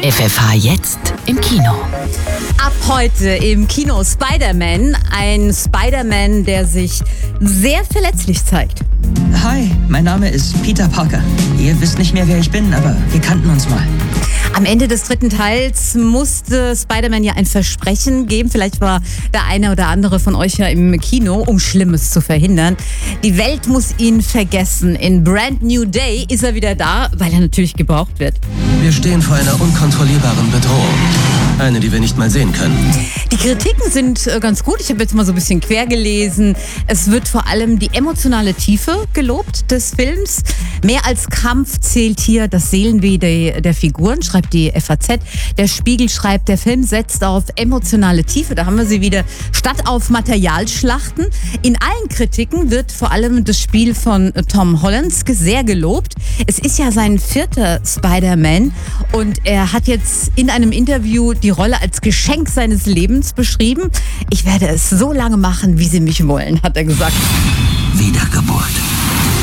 FFH jetzt im Kino. Ab heute im Kino Spider-Man. Ein Spider-Man, der sich sehr verletzlich zeigt. Hi, mein Name ist Peter Parker. Ihr wisst nicht mehr, wer ich bin, aber wir kannten uns mal. Am Ende des dritten Teils musste Spider-Man ja ein Versprechen geben. Vielleicht war der eine oder andere von euch ja im Kino, um Schlimmes zu verhindern. Die Welt muss ihn vergessen. In Brand New Day ist er wieder da, weil er natürlich gebraucht wird. Wir stehen vor einer unkontrollierbaren Bedrohung. Eine, die wir nicht mal sehen können. Die Kritiken sind ganz gut. Ich habe jetzt mal so ein bisschen quer gelesen. Es wird vor allem die emotionale Tiefe gelobt des Films. Mehr als Kampf zählt hier das Seelenweh der Figuren, schreibt die FAZ. Der Spiegel schreibt, der Film setzt auf emotionale Tiefe. Da haben wir sie wieder, statt auf Materialschlachten. In allen Kritiken wird vor allem das Spiel von Tom Holland sehr gelobt. Es ist ja sein 4. Spider-Man und er hat jetzt in einem Interview die Rolle als Geschenk seines Lebens beschrieben. Ich werde es so lange machen, wie sie mich wollen, hat er gesagt. Wiedergeburt.